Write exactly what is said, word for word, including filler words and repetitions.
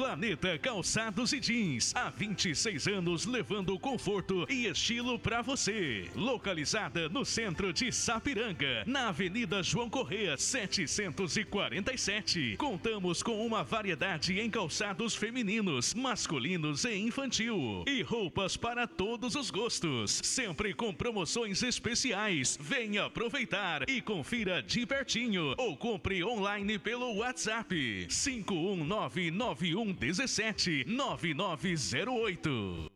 Planeta Calçados e Jeans, há vinte e seis anos levando conforto e estilo para você. Localizada no centro de Sapiranga, na Avenida João Correia, setecentos e quarenta e sete. Contamos com uma variedade em calçados femininos, masculinos e infantil. E roupas para todos os gostos. Sempre com promoções especiais. Venha aproveitar e confira de pertinho ou compre online pelo WhatsApp cinco um nove nove um um sete nove nove zero oito.